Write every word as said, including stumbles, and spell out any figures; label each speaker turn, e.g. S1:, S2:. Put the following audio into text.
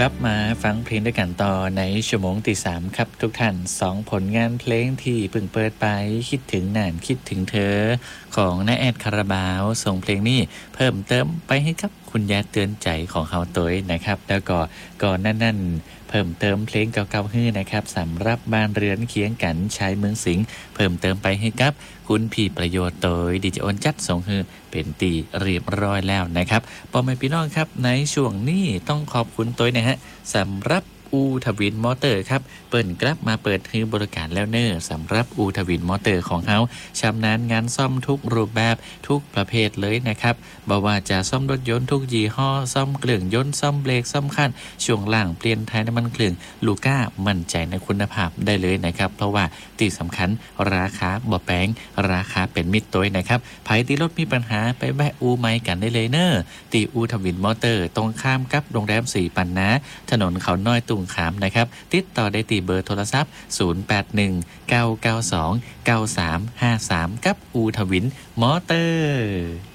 S1: ลับมาฟังเพลงด้วยกันต่อในชั่วโมงที่สามครับทุกท่านสองผลงานเพลงที่เพิ่งเปิดไปคิดถึงนานคิดถึงเธอของน้าแอดคาราบาวส่งเพลงนี้เพิ่มเติมไปให้ครับคุณยาเตือนใจของเฮาตัวนะครับแล้วก็ก่อนนั่นๆเพิ่มเติมเพลงเก่าๆให้นะครับสำหรับบ้านเรือนเคียงกันชายเมืองสิงห์เพิ่มเติมไปให้ครับคุณพี่ประโยชน์ตัวดิจิโอนจัดส่งฮือเป็นตีเรียบร้อยแล้วนะครับพ่อแม่พี่น้องครับในช่วงนี้ต้องขอบคุณตัวนะฮะสำหรับอูทวินมอเตอร์ครับเปิดกลับมาเปิดให้บริการแล้วเนอสำหรับอูทวินมอเตอร์ของเขาชำนาญงานซ่อมทุกรูปแบบทุกประเภทเลยนะครับบ่ว่าจะซ่อมรถยนต์ทุกยี่ห้อซ่อมเครื่องยนต์ซ่อมเบรกซ่อมคันช่วงล่างเปลี่ยนท้ายน้ำมันเครื่องลูก้ามั่นใจในคุณภาพได้เลยนะครับเพราะว่าที่สำคัญราคาบ่แพงราคาเป็นมิตรตัวนะครับไผที่รถมีปัญหาไปแวะอูไมกันได้เลยเนอตีอูทวินมอเตอร์ตรงข้ามกับโรงแรมสี่ปันนะถนนเขาน้อยตุงขามนะครับติดต่อได้ที่เบอร์โทรศัพท์ศูนย์ แปด หนึ่ง เก้า เก้า สอง เก้า สาม ห้า สามกับอูทวินมอเตอร์